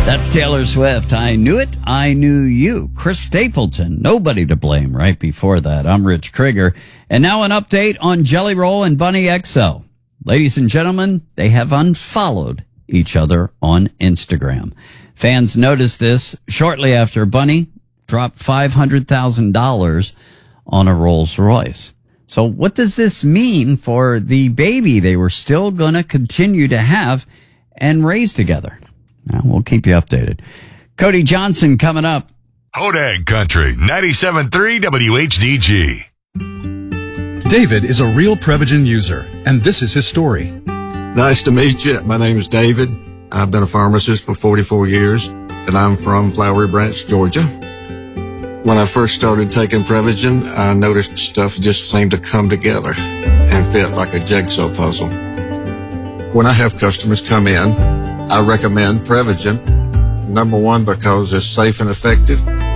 That's Taylor Swift. I knew it. I knew you. Chris Stapleton. Nobody to blame right before that. I'm Rich Krieger. And now an update on Jelly Roll and Bunny XO. Ladies and gentlemen, they have unfollowed each other on Instagram. Fans noticed this shortly after Bunny dropped $500,000 on a Rolls Royce. So what does this mean for the baby they were still going to continue to have and raise together? Now, we'll keep you updated. Cody Johnson coming up. Hodag Country, 97.3 WHDG. David is a real Prevagen user, and this is his story. Nice to meet you. My name is David. I've been a pharmacist for 44 years, and I'm from Flowery Branch, Georgia. When I first started taking Prevagen, I noticed stuff just seemed to come together and fit like a jigsaw puzzle. When I have customers come in, I recommend Prevagen. Number one, because it's safe and effective.